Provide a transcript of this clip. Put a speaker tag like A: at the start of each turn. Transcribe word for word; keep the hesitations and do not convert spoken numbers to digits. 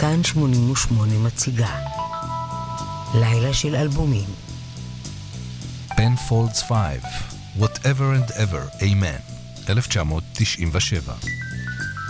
A: כאן שמונים ושמונה מציגה לילה של אלבומים.
B: Penfolds five, Whatever and Ever, Amen, אלף תשע מאות תשעים ושבע.